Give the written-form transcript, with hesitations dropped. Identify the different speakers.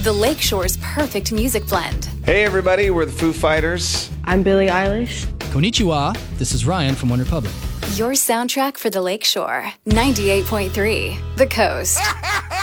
Speaker 1: the Lakeshore's perfect music blend.
Speaker 2: Hey everybody, we're the Foo Fighters.
Speaker 3: I'm Billie Eilish.
Speaker 4: Konnichiwa, this is Ryan from OneRepublic.
Speaker 1: Your soundtrack for the Lakeshore. 98.3, The Coast.